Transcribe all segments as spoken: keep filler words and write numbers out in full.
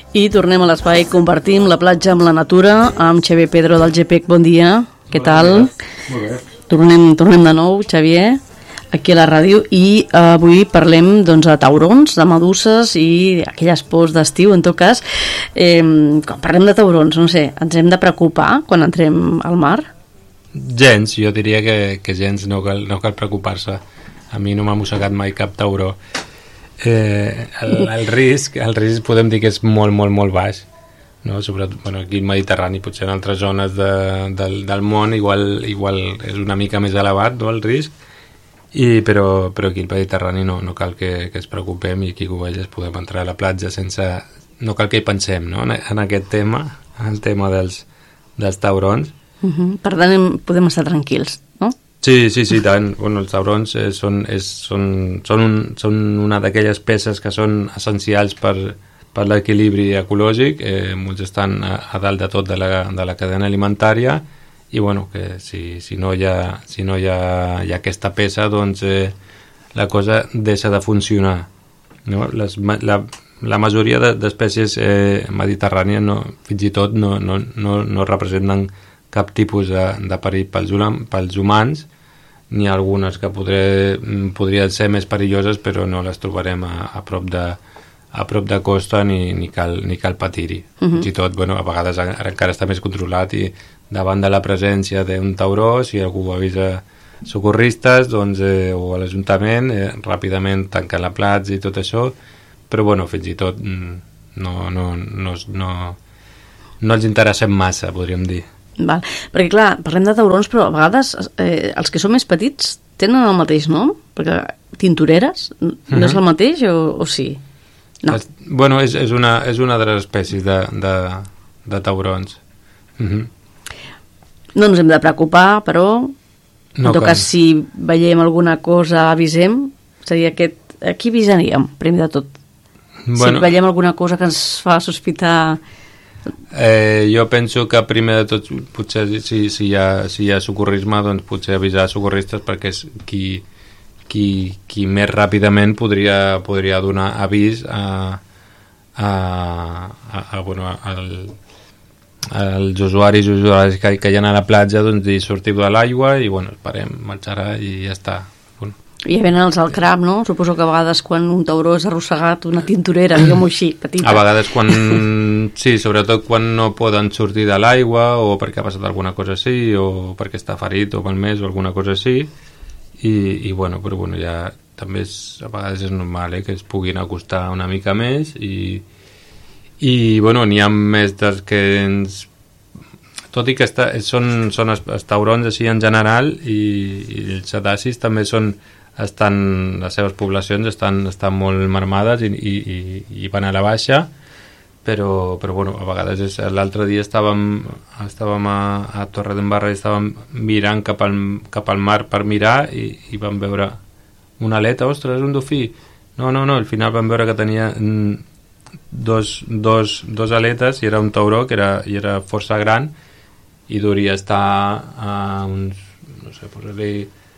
I tornem a l'espai, compartim la platja amb la natura, amb Xavier Pedro del G P E C. Bon dia, què tal? Molt bé. Tornem, tornem de nou, Xavier, aquí a la ràdio, i eh, avui parlem doncs, de taurons, de meduses i aquelles pors d'estiu. En tot cas, eh, quan parlem de taurons, no sé, ens hem de preocupar quan entrem al mar? Gens, jo diria que, que gens, no cal, no cal preocupar-se. A mi no m'ha mossegat mai cap tauró. Eh, el, el risc el risc podem dir que és molt molt molt baix, no? Sobretot bueno, aquí al Mediterrani, potser en altres zones de, del, del món igual, igual és una mica més elevat, no, el risc, I, però, però aquí al Mediterrani no, no cal que, que es preocupem, i aquí Cubelles podem entrar a la platja sense, no cal que hi pensem, no? en, en aquest tema, el tema dels, dels taurons. Uh-huh. Per tant podem estar tranquils, no? Sí, sí, sí, tant. Bueno, els taurons eh, són, és, són, són, un, són una d'aquelles peces que són essencials per, per l'equilibri ecològic. Eh, molts estan a, a dalt de tot de la, de la cadena alimentària, i bueno, que si, si no, hi ha, si no hi, ha, hi ha aquesta peça, doncs eh, la cosa deixa de funcionar, no? Les, la, la majoria d'espècies eh, mediterrànies no, fins i tot no, no, no, no representen cap tipus de, de perill pels, pels humans, ni algunes que podré, podrien ser més perilloses, però no les trobarem a, a prop de a prop de costa, ni, ni cal, ni cal patir-hi. Uh-huh. Fins i tot, bueno, a vegades encara està més controlat, i davant de la presència d'un tauró, si algú avisa socorristes, doncs, eh, o a l'Ajuntament, eh, ràpidament tanquen la platja i tot això, però bueno, fins i tot no, no, no, no, no els interessem massa, podríem dir. Val. Perquè clar, parlem de taurons, però a vegades eh, els que són més petits tenen el mateix nom, perquè tintoreres no mm-hmm. és el mateix o, o sí? No. Es, bueno, és, és, una, és una de les espècies de, de, de taurons. Mm-hmm. No ens hem de preocupar, però en no tot cas, si veiem alguna cosa, avisem. Seria aquest... A qui avisaríem, primer de tot? Bueno, si veiem alguna cosa que ens fa sospitar... Eh, jo penso que primer de tot potser si, si, hi ha, si hi ha socorrisme, doncs potser avisar socorristes, perquè és qui, qui, qui més ràpidament podria, podria donar avís a, a, a, a, bueno, al, als usuaris i usuaris que, que hi ha a la platja, doncs dir sortiu de l'aigua i bueno, esperem, marxarà i ja està. I ja venen els al crab, no? Suposo que a vegades quan un tauró és arrossegat, una tintorera, diguem-ho així, petita. A vegades quan... Sí, sobretot quan no poden sortir de l'aigua, o perquè ha passat alguna cosa així, o perquè està ferit o malmès o alguna cosa així, i, i bueno, però bueno, ja també és, a vegades és normal, eh, que es puguin acostar una mica més, i, i bueno, n'hi ha més dels que ens... Tot i que està, són, són els, els taurons així en general, i, i els cetacis també són... Estan, les seves poblacions estan, estan molt marmades i, i, i van a la baixa, però, però bueno, a vegades és, l'altre dia estàvem, estàvem a, a Torredembarra i estàvem mirant cap al, cap al mar per mirar, i, i vam veure una aleta. Ostres, és un dofí. No, no, no, al final vam veure que tenia dos, dos, dos aletes, i era un tauró que era, i era força gran, i hauria estar a uns, no sé, posar-li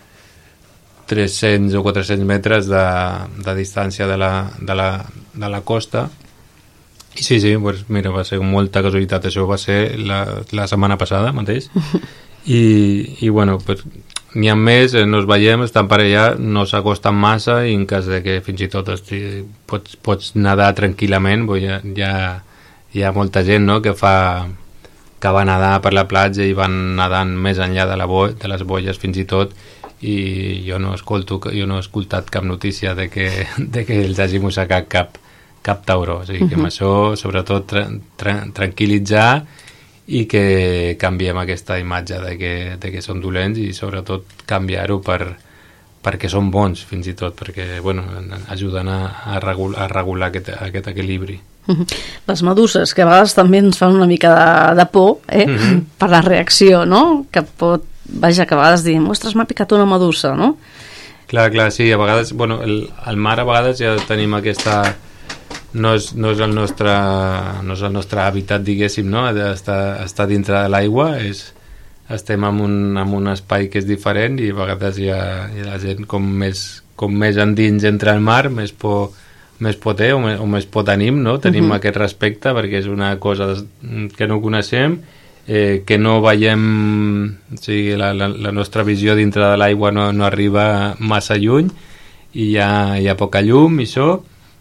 tres-cents o quatre-cents metres de, de distància de la, de, la, de la costa. I sí, sí, pues mira, va ser molta casualitat. Això va ser la, la setmana passada mateix. I, i bueno, pues, n'hi ha més, no es veiem, estan per allà, no s'acosten massa, i en cas de que fins i tot esti, pots, pots nedar tranquil·lament. Hi ha, hi ha, hi ha molta gent, no?, que fa que va nedar per la platja i van nedant més enllà de, la bo, de les boies fins i tot, i jo no escolto, jo no he escoltat cap notícia de que, de que els hagi mossegat cap, cap tauró. O sigui que amb això, sobretot, tra, tra, tranquil·litzar, i que canviem aquesta imatge de que, de que són dolents, i sobretot canviar-ho per, perquè són bons, fins i tot, perquè bueno, ajuden a, a, regular, a regular aquest, aquest equilibri. Les meduses, que a vegades també ens fan una mica de, de por, eh? Mm-hmm. Per la reacció, no? Que pot, vaja, que a vegades diem, ostres, m'ha picat una medusa, no? Clar, clar, sí, a vegades, bueno, el, el mar a vegades ja tenim aquesta... No és, no és el nostre no és el nostre hàbitat, diguéssim, no? Estar, estar dintre de l'aigua, és, estem en un, en un espai que és diferent, i a vegades hi ha, hi ha la gent com més, com més endins entre el mar, més por, més potent o més, o més por tenim, no? Tenim uh-huh. aquest respecte perquè és una cosa que no coneixem, eh, que no veiem, o sigui, la, la, la nostra visió dintre de l'aigua no, no arriba massa lluny i hi ha, hi ha poca llum i això,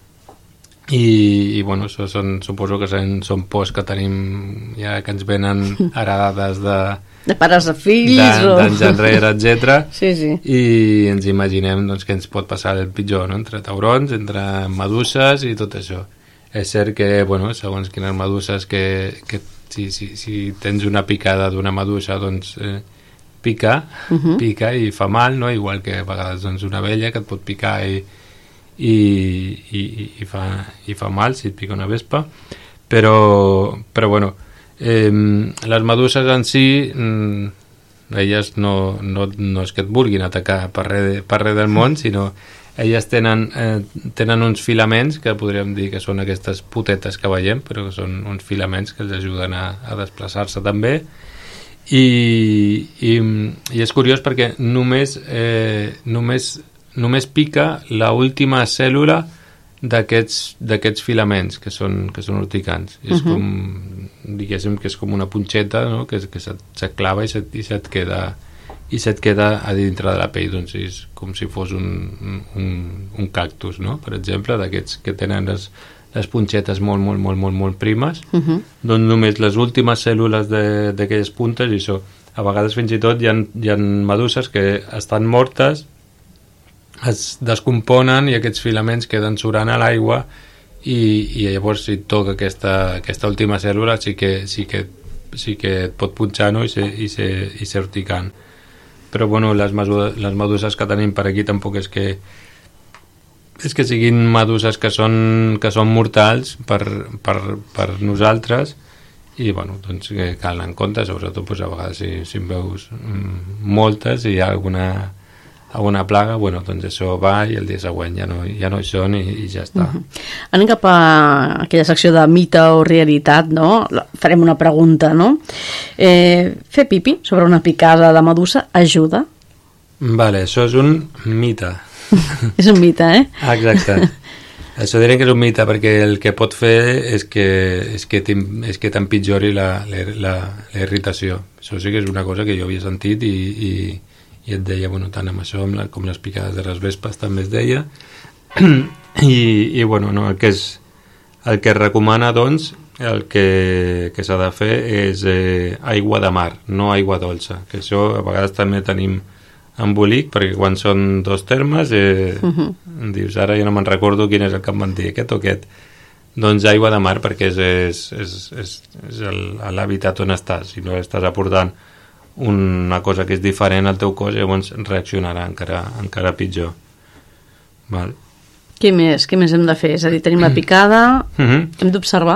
i, i bueno, això són, suposo que són, són pors que tenim ja que ens venen heredades de de pares a fills o... d'anys enrere, etcètera. Sí, sí. I ens imaginem doncs, que ens pot passar el pitjor, no? Entre taurons, entre meduses i tot això. És cert que, bueno, segons quines meduses que, que si, si, si tens una picada d'una medusa, doncs eh, pica, uh-huh. pica i fa mal, no? Igual que a vegades doncs, una abella que et pot picar i, i, i, i, fa, i fa mal si et pica una vespa, però, però bueno, Eh, les meduses en si mm, elles no, no, no és que et vulguin atacar per res, per res del món, sinó elles tenen, eh, tenen uns filaments que podríem dir que són aquestes potetes que veiem, però que són uns filaments que els ajuden a, a desplaçar-se també i, i, i és curiós perquè només eh, només, només pica la última cèl·lula d'aquests d'aquests filaments que són, que són urticants. Uh-huh. És com, diguéssim que és com una punxeta, no? que, que se't, se't clava i se't, i se't queda i se't queda a dintre de la pell, doncs és com si fos un, un, un cactus, no? Per exemple, d'aquests que tenen les, les punxetes molt, molt, molt, molt, molt primes, uh-huh. doncs només les últimes cèl·lules d'aquelles puntes, i això, a vegades fins i tot hi ha, hi ha meduses que estan mortes, es descomponen i aquests filaments queden surant a l'aigua i, i llavors si et toca aquesta, aquesta última cèl·lula sí que, sí que, sí que et pot punxar, no? i, ser, i, ser, i ser urticant. Però bueno, les, meduses, les meduses que tenim per aquí tampoc és que és que siguin meduses que són, que són mortals per, per, per nosaltres, i bueno, doncs que cal anar en compte, sobretot doncs, a vegades si, si en veus mm, moltes i hi ha alguna alguna plaga, bueno, doncs això va i el dia següent ja no, ja no hi són i, i ja està. Uh-huh. Anem cap a aquella secció de mite o realitat, no? Farem una pregunta, no? Eh, fer pipi sobre una picada de medusa ajuda? Vale, això és un mite. És un mite, eh? Exacte. Això diré que és un mite perquè el que pot fer és que, és que, és que t'empitjori la, la, la, la irritació. Això sí que és una cosa que jo havia sentit i, i i et deia, bueno, tant amb això com les picades de les vespes també es deia i, i bueno, no, el que és el que es recomana, doncs el que, que s'ha de fer és eh, aigua de mar, no aigua dolça, que això a vegades també tenim embolic, perquè quan són dos termes eh, uh-huh. dius, ara ja no me'n recordo quin és el que em van dir, aquest o aquest, doncs aigua de mar perquè és, és, és, és, és l'hàbitat on estàs, si no estàs aportant una cosa que és diferent al teu cos, llavors reaccionarà encara, encara pitjor. Val. Què més? Què més hem de fer? És a dir, tenim la picada, uh-huh. hem d'observar?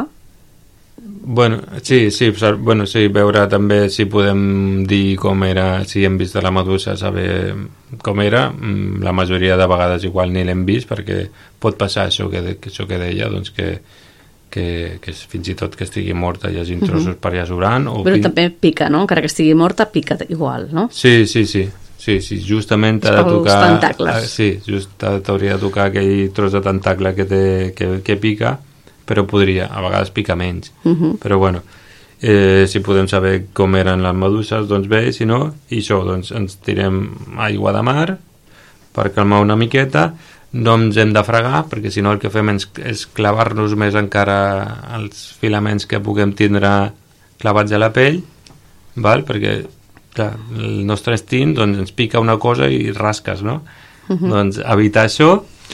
Bueno, sí, sí, bueno, sí, veure també si podem dir com era, si hem vist la medusa, saber com era. La majoria de vegades igual ni l'hem vist, perquè pot passar això que, això que deia, doncs que Que, que fins i tot que estigui morta hi hagi trossos uh-huh. per allà sobrant. O Però fin... també pica, no? Encara que estigui morta, pica igual, no? Sí, sí, sí. Sí, sí, justament t'ha de tocar... Els tentacles. Sí, just t'hauria de tocar aquell tros de tentacle que, té, que, que pica, però podria, a vegades pica menys. Uh-huh. Però bueno, eh, si podem saber com eren les meduses, doncs bé, si no, i això, doncs ens tirem aigua de mar per calmar una miqueta. No ens hem de fregar, perquè si no el que fem és clavar-nos més encara els filaments que puguem tindre clavats a la pell, val? Perquè clar, el nostre instint doncs, ens pica una cosa i rasques, no? Uh-huh. Doncs evitar això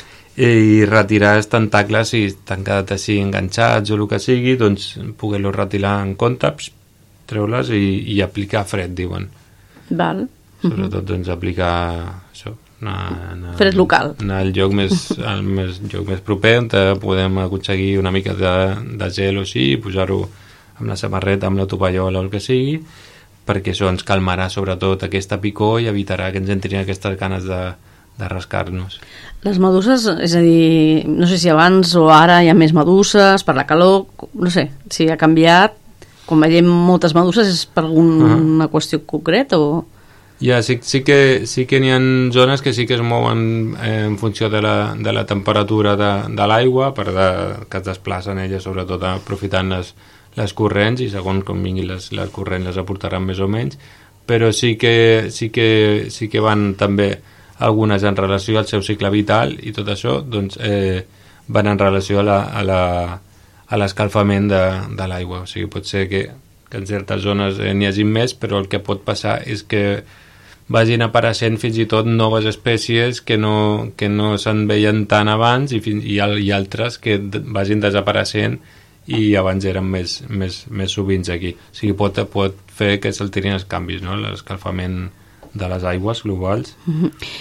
i retirar els tentacles si t'han quedat així enganxats o el que sigui, doncs poder-los retirar en compte, treure-les i, i aplicar fred, diuen. Val. Uh-huh. Sobretot doncs aplicar això, Anar, anar, fred local, anar al lloc més, al més, lloc més proper on podem aconseguir una mica de, de gel o així i posar-ho amb la samarreta, amb la tovallola o el que sigui, perquè això ens calmarà sobretot aquesta picor i evitarà que ens entrin aquestes ganes de, de rascar-nos. Les meduses, és a dir, no sé si abans o ara hi ha més meduses per la calor, no sé, si ha canviat, quan veiem moltes meduses és per alguna uh-huh. qüestió concreta o... Ja, sí, sí que, sí que n'hi ha zones que sí que es mouen eh, en funció de la, de la temperatura de, de l'aigua, per de, que es desplacen elles, sobretot aprofitant les, les corrents, i segons com vinguin les, les corrents les aportaran més o menys, però sí que, sí que, sí que van també algunes en relació al seu cicle vital, i tot això doncs, eh, van en relació a la, a la, a l'escalfament de, de l'aigua. O sigui, pot ser que, que en certes zones eh, n'hi hagi més, però el que pot passar és que vagin apareixent fins i tot noves espècies que no, que no se'n veien tant abans, i, fins, i, i altres que vagin desapareixent i abans eren més, més, més sovint aquí. O sigui, pot, pot fer que s'alterin els canvis, no? L'escalfament de les aigües globals. Mm-hmm.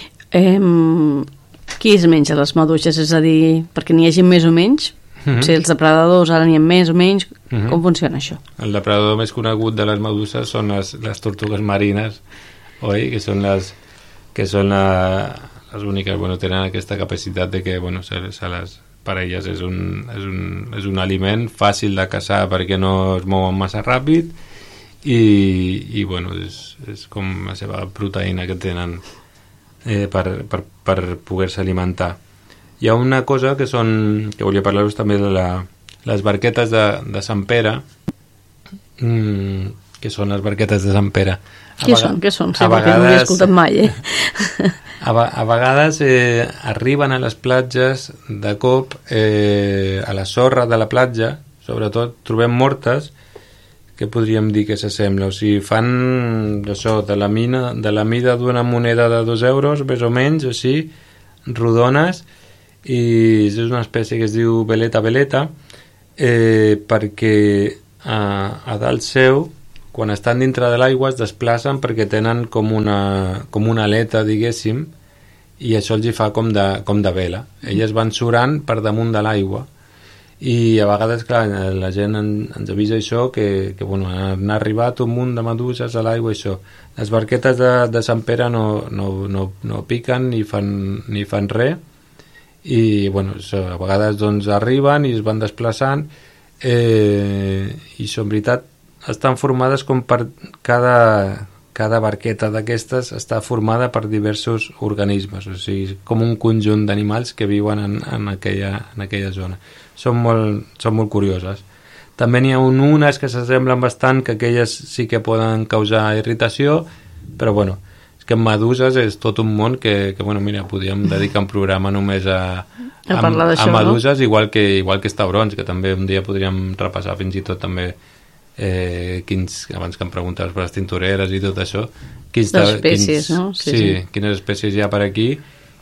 eh, qui es menja les maduixes? És a dir, perquè n'hi hagi més o menys? Mm-hmm. O sigui, els depredadors ara n'hi ha més o menys? Mm-hmm. Com funciona això? El depredador més conegut de les maduixes són les, les tortugues marines, oi? Que són les que són la, les úniques, bueno, tenen aquesta capacitat de que, bueno, se, se les, per elles és un, és, un, és un aliment fàcil de caçar perquè no es mouen massa ràpid, i, i bueno, és, és com la seva proteïna que tenen eh, per, per, per poder-se alimentar. Hi ha una cosa que són, que volia parlar-vos també de la, les barquetes de, de Sant Pere, mm, que són les barquetes de Sant Pere. Què són? Què són? Sí, perquè no ho he escoltat mai, eh? A, a vegades eh, arriben a les platges de cop, eh, a la sorra de la platja, sobretot trobem mortes que podríem dir que s'assembla, o sigui, fan això, de la, mina, de la mida d'una moneda de dos euros, més o menys, així, rodones, i és una espècie que es diu veleta veleta, eh, perquè a, a dalt seu, quan estan dintre de l'aigua es desplacen perquè tenen com una, com una aleta, diguéssim, i això els hi fa com de, com de vela. Elles van surant per damunt de l'aigua, i a vegades, clar, la gent en, ens avisa això, que, que bueno, han arribat un munt de meduses a l'aigua, això. Les barquetes de, de Sant Pere no, no, no, no piquen ni fan, ni fan res, i bueno, això, a vegades doncs arriben i es van desplaçant, eh, i són veritat, estan formades com per cada, cada barqueta d'aquestes està formada per diversos organismes, o sigui, com un conjunt d'animals que viuen en, en, aquella, en aquella zona. Són molt, són molt curioses. També n'hi ha un, unes que s'assemblen bastant, que aquelles sí que poden causar irritació, però bueno, és que en meduses és tot un món que, que bueno, mira, podríem dedicar un programa només a, a, a, a meduses, no? igual, que, igual que els taurons, que també un dia podríem repassar fins i tot també eh, quins, abans que em preguntaves per les tintoreres i tot això, quins, espècies, quins, no? Sí, sí, sí, quines espècies hi ha per aquí,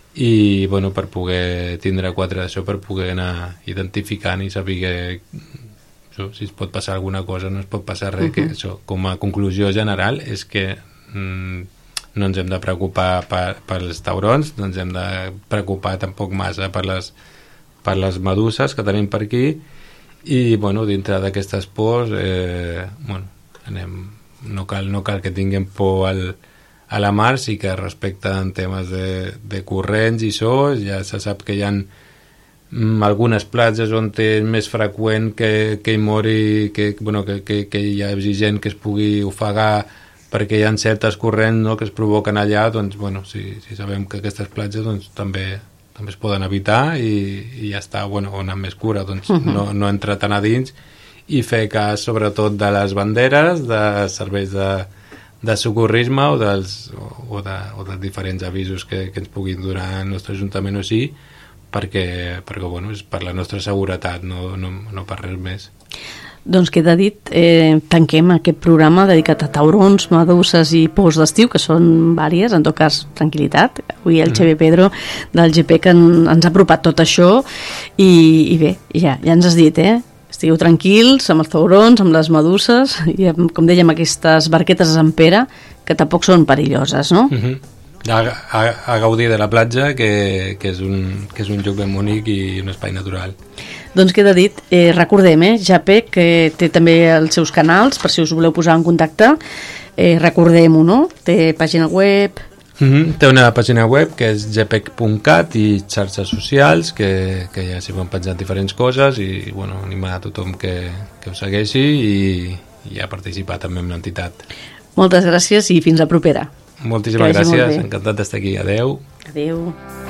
i bueno, per poder tindre quatre d'això, per poder anar identificant i saber que, això, si es pot passar alguna cosa, no es pot passar res. Uh-huh. Que això, com a conclusió general, és que mm, no ens hem de preocupar per, per els taurons, no ens hem de preocupar tampoc massa per les, per les meduses que tenim per aquí, i bueno, dintre d'aquestes pors eh, bueno, anem, no, cal, no cal que tinguem por al, a la mar, sí que respecte en temes de, de corrents i això, ja se sap que hi ha mm, algunes platges on és més freqüent que, que hi mori, que, bueno, que, que, que hi hagi gent que es pugui ofegar perquè hi ha certes corrents, no, que es provoquen allà, doncs bueno, si, si sabem que aquestes platges doncs, també també es poden evitar, i, i ja està, bueno, on amb més cura, doncs uh-huh. no, no entrar tan a dins, i fer cas sobretot de les banderes, de serveis de, de socorrisme o dels, o, de, o dels diferents avisos que, que ens puguin donar el nostre ajuntament o sí, perquè, perquè bueno, és per la nostra seguretat, no, no, no per res més. Doncs queda dit, eh, tanquem aquest programa dedicat a taurons, meduses i pous d'estiu, que són vàries, en tot cas, tranquil·litat. Avui el mm. Xavier Pedro del G P que en, ens ha apropat tot això, i, i bé, ja, ja ens has dit, eh? Estigueu tranquils amb els taurons, amb les meduses, i amb, com dèiem, aquestes barquetes de Sant Pere, que tampoc són perilloses, no? Mm-hmm. A, a, a gaudir de la platja, que, que, és un, que és un lloc ben bonic i un espai natural. Doncs queda dit, eh, recordem, eh, G P, que té també els seus canals, per si us voleu posar en contacte, eh, recordem-ho, no? Té pàgina web... Mm-hmm. Té una pàgina web que és g p e c punt cat i xarxes socials, que, que ja s'hi van penjant diferents coses, i bueno, animar a tothom que, que ho segueixi i, i a participar també amb l'entitat. Moltes gràcies i fins a propera. Moltíssimes gràcies, encantat d'estar aquí. Adeu. Adeu.